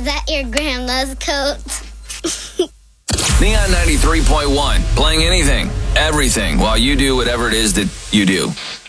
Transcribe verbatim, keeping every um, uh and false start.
Is that your grandma's coat? Neon ninety-three point one, playing anything, everything, while you do whatever it is that you do.